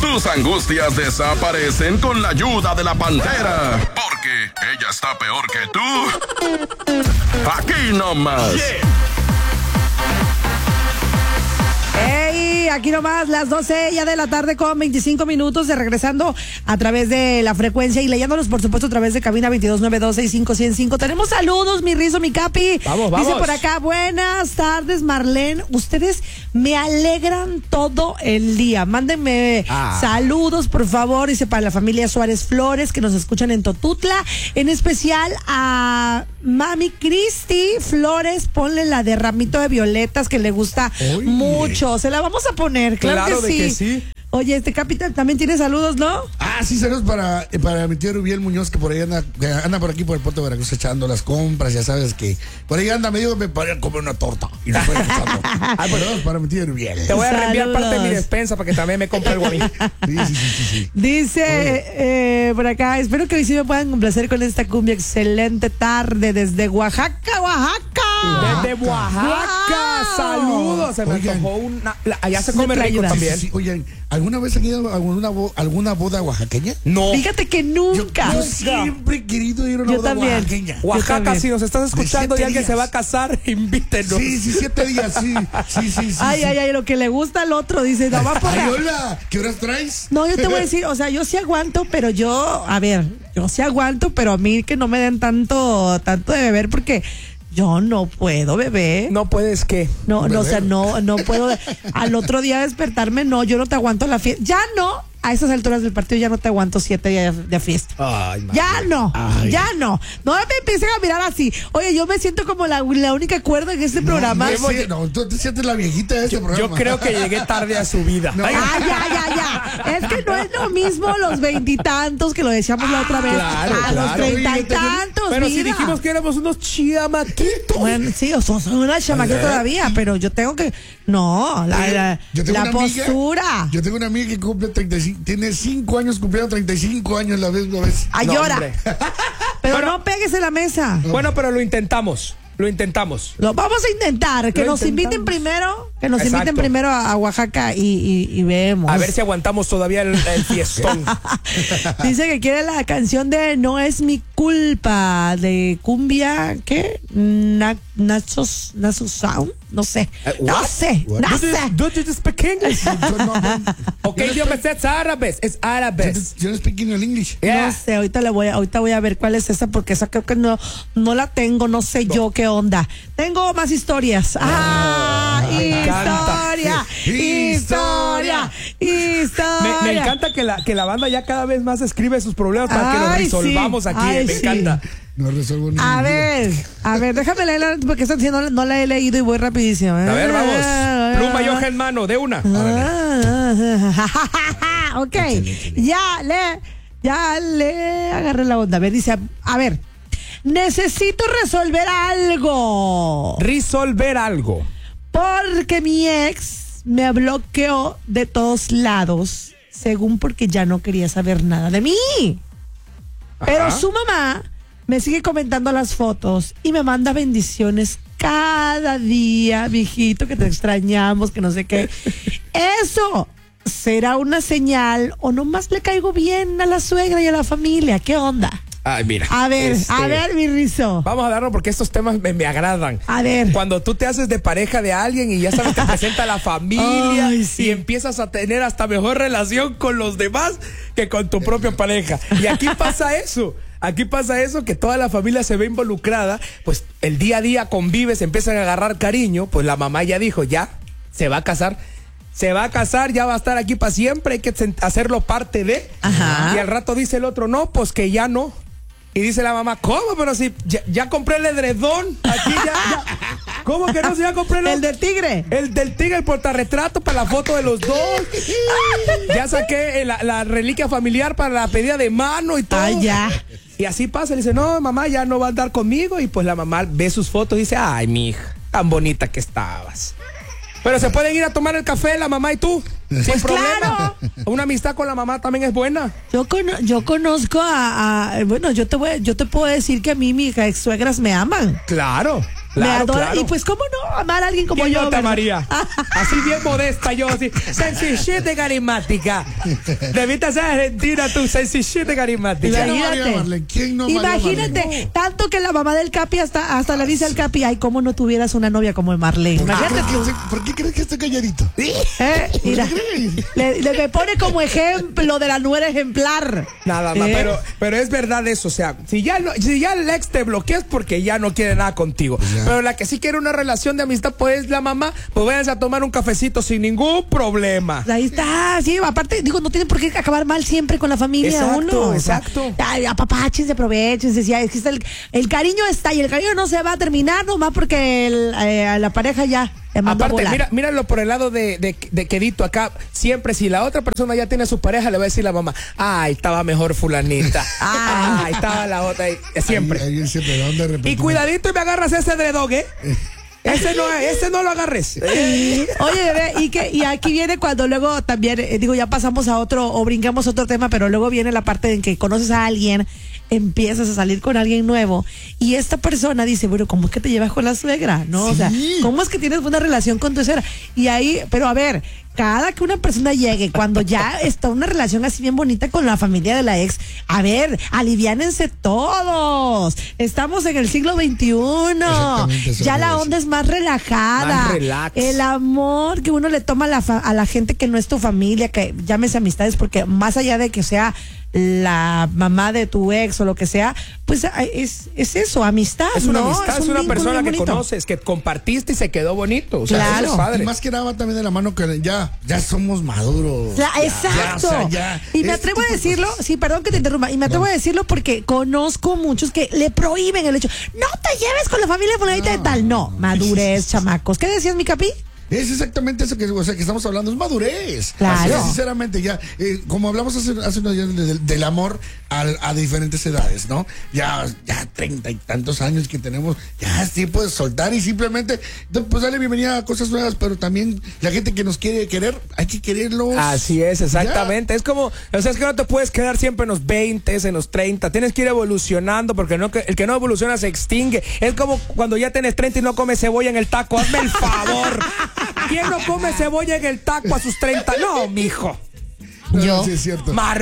Tus angustias desaparecen con la ayuda de la Pantera. Porque ella está peor que tú. Aquí nomás. ¡Ey! Aquí nomás, las 12 ya de la tarde con 25 minutos, de regresando a través de la frecuencia y leyéndonos, por supuesto, a través de cabina 2292651005. Tenemos saludos, mi Rizo, mi Capi. Vamos. Dice por acá, buenas tardes, Marlene. Ustedes me alegran todo el día. Mándenme saludos, por favor. Dice para la familia Suárez Flores, que nos escuchan en Totutla. En especial a Mami Cristi Flores. Ponle la de ramito de violetas que le gusta mucho. Se la vamos a poner, claro que sí. Oye, este capitán también tiene saludos, ¿no? Sí, saludos para mi tío Rubiel Muñoz, que por ahí anda por aquí por el puerto de Veracruz echando las compras, ya sabes que por ahí anda medio me para comer una torta y no puede echando. Saludos para mi tío Rubiel. Te voy a reenviar parte de mi despensa para que también me compre algo a mí. Sí. Dice por acá, espero que hoy sí me puedan complacer con esta cumbia. Excelente tarde desde Oaxaca. Desde Oaxaca. Saludos. Se me antojó allá se come rico también. Sí, oigan, ¿alguna vez han ido a alguna boda oaxaqueña? No. Fíjate que nunca. Yo siempre he querido ir a una boda oaxaqueña. Oaxaca, si nos estás escuchando y alguien se va a casar, invítenos. Sí, 7 días, sí. Ay, lo que le gusta al otro, dice, no va por Ay, hola, ¿qué horas traes? No, yo te voy a decir, o sea, yo sí aguanto, pero yo sí aguanto, pero a mí que no me den tanto de beber, porque yo no puedo beber. ¿No puedes qué? No, o sea, no puedo. Al otro día despertarme, no, yo no te aguanto la fiesta. Ya no, a esas alturas del partido ya no te aguanto 7 días de fiesta. Ay, ya no. No me empiecen a mirar así. Oye, yo me siento como la única cuerda en este programa. No, tú te sientes la viejita de este programa. Yo creo que llegué tarde a su vida. No. Ya. Es que no es lo mismo los 20 y tantos que lo decíamos la otra vez. Claro. Los 30 y tantos. Pero mira. si dijimos que éramos unos chamaquitos. Bueno, sí, soy una chamaquita todavía, pero yo tengo que. No, la postura. Yo tengo una amiga que cumple 35, tiene 5 años cumpliendo 35 años la misma vez. Ay, llora. Pero no pegues en la mesa. Bueno, pero lo intentamos. Lo vamos a intentar. Que nos inviten primero. Que nos inviten primero a Oaxaca y vemos. A ver si aguantamos todavía el fiestón. Dice que quiere la canción de No es mi culpa, de cumbia, ¿qué? Nacho Sound. No sé. No sé. Do you speak English? Ok, yo me sé es árabes. Yo no speak English. No sé, ahorita voy a ver cuál es esa, porque esa creo que no la tengo, no sé yo qué onda. Tengo más historias. Historia. Me encanta que la banda ya cada vez más escribe sus problemas para que los resolvamos aquí. Me encanta. No resuelvo nada. A ver, déjame leerla porque esta no la he leído y voy rapidísimo. A ver, vamos. Pluma y hoja en mano, de una. Ok, ya le agarré la onda. A ver, dice, necesito resolver algo. Porque mi ex me bloqueó de todos lados, según porque ya no quería saber nada de mí. Pero su mamá me sigue comentando las fotos y me manda bendiciones cada día, mijito, que te extrañamos, que no sé qué. ¿Eso será una señal o nomás le caigo bien a la suegra y a la familia? ¿Qué onda? Ay, mira. A ver, mi Rizo. Vamos a darlo porque estos temas me agradan. A ver. Cuando tú te haces de pareja de alguien y ya sabes, te presenta a la familia y empiezas a tener hasta mejor relación con los demás que con tu propia pareja. Y aquí pasa eso. Que toda la familia se ve involucrada, pues el día a día convives, empiezan a agarrar cariño, pues la mamá ya dijo, ya, se va a casar, ya va a estar aquí para siempre, hay que hacerlo parte de. Ajá. Y al rato dice el otro, no, pues que ya no. Y dice la mamá, ¿cómo? Pero si ya compré el edredón, aquí ya. ¿Cómo que no se ya compré el del tigre? El del tigre, el portarretrato para la foto de los dos. Ya saqué la reliquia familiar para la pedida de mano y todo. Ay, ya. Y así pasa, le dice, no, mamá, ya no va a andar conmigo. Y pues la mamá ve sus fotos y dice, ay, mi hija, tan bonita que estabas. Pero se pueden ir a tomar el café la mamá y tú, sin problema. Claro. Una amistad con la mamá también es buena. Yo conozco bueno, yo te puedo decir que a mí mis ex suegras me aman. Claro. me Claro, adora. claro. Y pues, ¿cómo no amar a alguien como ¿Quién yo? no te ¿verdad? amaría? Así bien modesta yo, así. Sencillez carismática. Debiste ser argentina tú, sencillez carismática. ¿Quién no amaría a Imagínate. Marlene? ¿Quién no amaría a Imagínate, Marlene? tanto que la mamá del Capi hasta le dice al Capi, ay, ¿cómo no tuvieras una novia como Marlene? Imagínate tú. ¿Por qué crees que estoy calladito? Mira, le pone como ejemplo de la nuera ejemplar. Nada más, pero es verdad eso, o sea, si ya el ex te bloquea es porque ya no quiere nada contigo. Ya. Pero la que sí quiere una relación de amistad, pues la mamá, pues váyanse a tomar un cafecito sin ningún problema. Ahí está, sí, aparte, digo, no tiene por qué acabar mal siempre con la familia Exacto, uno. O sea, exacto. ay, apapáchense, aprovechense, sí, es que está el cariño está y el cariño no se va a terminar nomás porque la pareja ya te mandó a Aparte, volar. míralo por el lado de Quedito acá. Siempre, si la otra persona ya tiene su pareja, le va a decir la mamá, ay, estaba mejor fulanita. Ay, estaba la otra. Siempre. Ahí siempre, ¿dónde de repente? Y cuidadito y me agarras ese edredón, ¿eh? Ese no lo agarres. Oye, bebé, y aquí viene cuando luego también, digo, ya pasamos a otro, o brincamos a otro tema, pero luego viene la parte en que conoces a alguien, empiezas a salir con alguien nuevo, y esta persona dice, bueno, ¿cómo es que te llevas con la suegra? ¿No? O sea, ¿cómo es que tienes una relación con tu suegra? Y ahí, pero a ver, cada que una persona llegue, cuando ya está una relación así bien bonita con la familia de la ex, a ver, aliviánense todos. Estamos en el siglo XXI. Exactamente, eso Ya es la eso. onda es más relajada. Más relax. El amor que uno le toma a la gente que no es tu familia, que llámese amistades, porque más allá de que sea la mamá de tu ex o lo que sea, pues es eso, amistad. Es una ¿no? amistad, es un una vínculo persona bien que bonito. conoces, que compartiste y se quedó bonito. O sea, Claro. eso es padre. Y más que nada va también de la mano que ya somos maduros. Exacto. o sea, ya. Y me Este atrevo a tipo de decirlo, cosas. sí, perdón que te interrumpa, y me atrevo a decirlo porque conozco muchos que le prohíben el hecho, no te lleves con la familia fulanita de tal. No, madurez, chamacos. ¿Qué decías, mi Capi? Es exactamente eso que estamos hablando, es madurez. Claro. Así, sinceramente, ya, como hablamos hace unos días del amor a diferentes edades, ¿no? Ya 30 y tantos años que tenemos, ya es tiempo de soltar y simplemente, pues darle bienvenida a cosas nuevas, pero también la gente que nos quiere querer, hay que quererlos. Así es, exactamente. Es como, o sea, es que no te puedes quedar siempre en los 20, en los 30. Tienes que ir evolucionando porque el que no evoluciona se extingue. Es como cuando ya tienes 30 y no comes cebolla en el taco. Hazme el favor. ¿Quién no come cebolla en el taco a sus 30? No, mijo. No, sí es cierto.